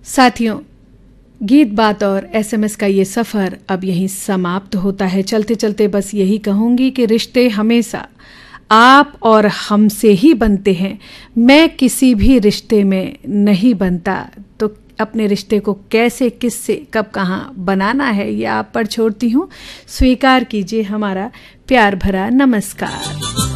साथियों, गीत बात और एसएमएस का ये सफ़र अब यहीं समाप्त होता है। चलते चलते बस यही कहूँगी कि रिश्ते हमेशा आप और हमसे ही बनते हैं। मैं किसी भी रिश्ते में नहीं बनता, तो अपने रिश्ते को कैसे, किससे, कब, कहाँ बनाना है ये आप पर छोड़ती हूँ। स्वीकार कीजिए हमारा प्यार भरा नमस्कार।